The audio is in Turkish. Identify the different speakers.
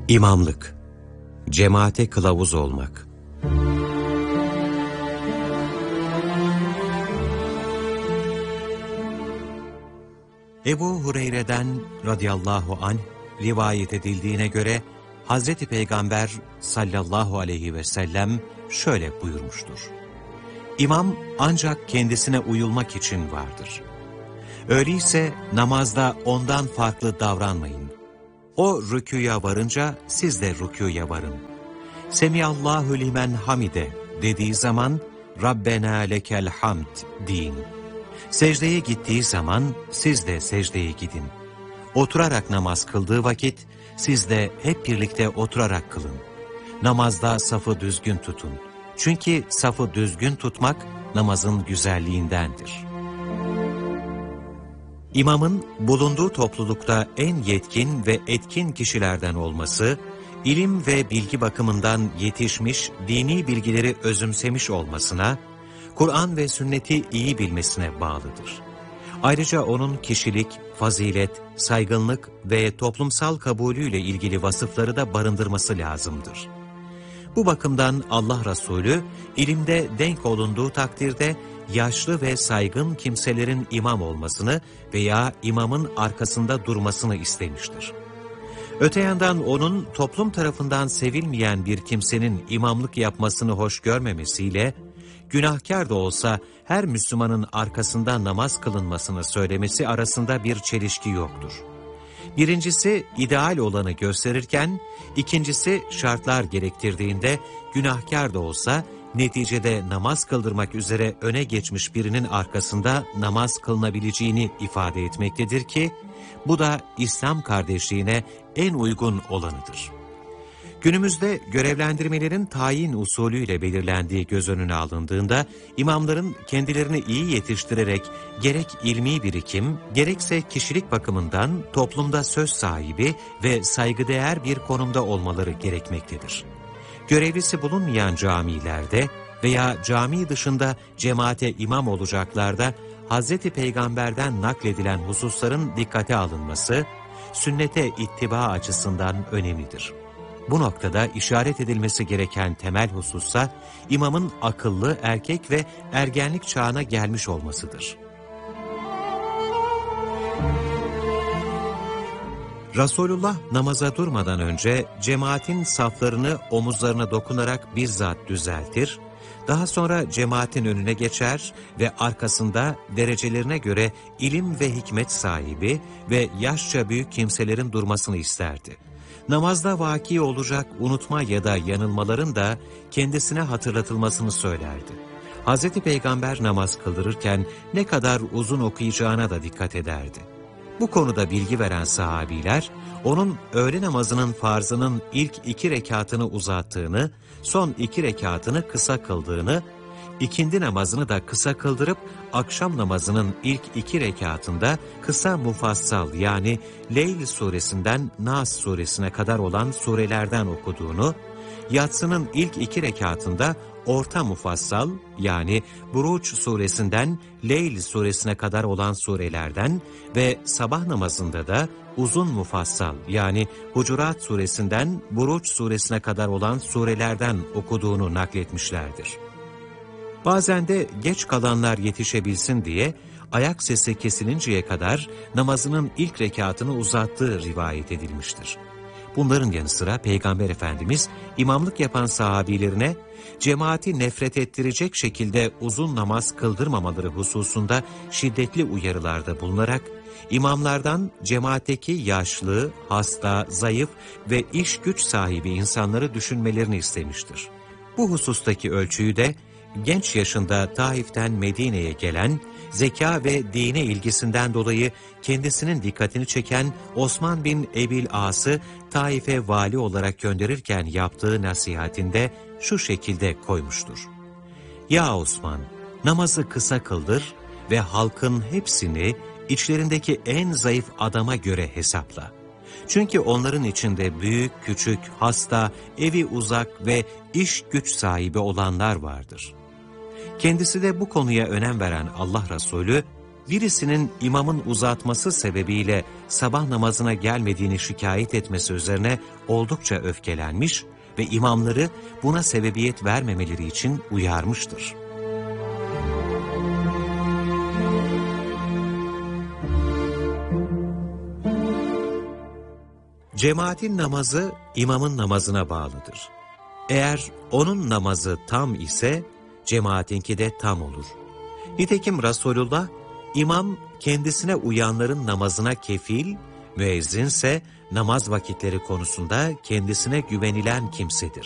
Speaker 1: İmamlık, cemaate kılavuz olmak. Ebu Hureyre'den radıyallahu anh rivayet edildiğine göre Hazreti Peygamber sallallahu aleyhi ve sellem şöyle buyurmuştur. İmam ancak kendisine uyulmak için vardır. Öyleyse namazda ondan farklı davranmayın. O rükûya varınca siz de rükûya varın. Semiyallahu limen hamide dediği zaman Rabbena lekel hamd deyin. Secdeye gittiği zaman siz de secdeye gidin. Oturarak namaz kıldığı vakit siz de hep birlikte oturarak kılın. Namazda safı düzgün tutun. Çünkü safı düzgün tutmak namazın güzelliğindendir. İmamın bulunduğu toplulukta en yetkin ve etkin kişilerden olması, ilim ve bilgi bakımından yetişmiş, dini bilgileri özümsemiş olmasına, Kur'an ve sünneti iyi bilmesine bağlıdır. Ayrıca onun kişilik, fazilet, saygınlık ve toplumsal kabulüyle ilgili vasıfları da barındırması lazımdır. Bu bakımdan Allah Resulü, ilimde denk olunduğu takdirde yaşlı ve saygın kimselerin imam olmasını veya imamın arkasında durmasını istemiştir. Öte yandan onun toplum tarafından sevilmeyen bir kimsenin imamlık yapmasını hoş görmemesiyle, günahkar da olsa her Müslümanın arkasında namaz kılınmasını söylemesi arasında bir çelişki yoktur. Birincisi ideal olanı gösterirken, ikincisi şartlar gerektirdiğinde günahkar da olsa neticede namaz kıldırmak üzere öne geçmiş birinin arkasında namaz kılınabileceğini ifade etmektedir ki, bu da İslam kardeşliğine en uygun olanıdır. Günümüzde görevlendirmelerin tayin usulüyle belirlendiği göz önüne alındığında, imamların kendilerini iyi yetiştirerek gerek ilmi birikim, gerekse kişilik bakımından toplumda söz sahibi ve saygıdeğer bir konumda olmaları gerekmektedir. Görevlisi bulunmayan camilerde veya cami dışında cemaate imam olacaklarda, Hz. Peygamber'den nakledilen hususların dikkate alınması, sünnete ittiba açısından önemlidir. Bu noktada işaret edilmesi gereken temel husussa, imamın akıllı, erkek ve ergenlik çağına gelmiş olmasıdır. Resulullah namaza durmadan önce cemaatin saflarını omuzlarına dokunarak bizzat düzeltir, daha sonra cemaatin önüne geçer ve arkasında derecelerine göre ilim ve hikmet sahibi ve yaşça büyük kimselerin durmasını isterdi. Namazda vaki olacak unutma ya da yanılmaların da kendisine hatırlatılmasını söylerdi. Hz. Peygamber namaz kıldırırken ne kadar uzun okuyacağına da dikkat ederdi. Bu konuda bilgi veren sahabiler, onun öğle namazının farzının ilk 2 rekatını uzattığını, son 2 rekatını kısa kıldığını, ikindi namazını da kısa kıldırıp, akşam namazının ilk 2 rekatında kısa mufassal yani Leyl suresinden Nas suresine kadar olan surelerden okuduğunu, yatsının ilk 2 rekatında orta mufassal yani Buruç suresinden Leyl suresine kadar olan surelerden ve sabah namazında da uzun mufassal yani Hucurat suresinden Buruç suresine kadar olan surelerden okuduğunu nakletmişlerdir. Bazen de geç kalanlar yetişebilsin diye ayak sesi kesilinceye kadar namazının ilk rekatını uzattığı rivayet edilmiştir. Bunların yanı sıra Peygamber Efendimiz imamlık yapan sahabilerine cemaati nefret ettirecek şekilde uzun namaz kıldırmamaları hususunda şiddetli uyarılarda bulunarak imamlardan cemaatteki yaşlı, hasta, zayıf ve iş güç sahibi insanları düşünmelerini istemiştir. Bu husustaki ölçüyü de genç yaşında Taif'ten Medine'ye gelen, zeka ve dine ilgisinden dolayı kendisinin dikkatini çeken Osman bin Ebil As'ı Taif'e vali olarak gönderirken yaptığı nasihatinde şu şekilde koymuştur. Ya Osman, namazı kısa kıldır ve halkın hepsini içlerindeki en zayıf adama göre hesapla. Çünkü onların içinde büyük, küçük, hasta, evi uzak ve iş güç sahibi olanlar vardır. Kendisi de bu konuya önem veren Allah Resulü, birisinin imamın uzatması sebebiyle sabah namazına gelmediğini şikayet etmesi üzerine oldukça öfkelenmiş ve imamları buna sebebiyet vermemeleri için uyarmıştır. Cemaatin namazı imamın namazına bağlıdır. Eğer onun namazı tam ise cemaatinki de tam olur. Nitekim Resulullah, imam kendisine uyanların namazına kefil, müezzinse namaz vakitleri konusunda kendisine güvenilen kimsedir.